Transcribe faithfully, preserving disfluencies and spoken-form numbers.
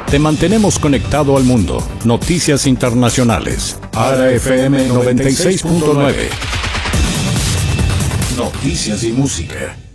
Te mantenemos conectado al mundo. Noticias internacionales. ARA F M noventa y seis punto nueve. Noticias y música.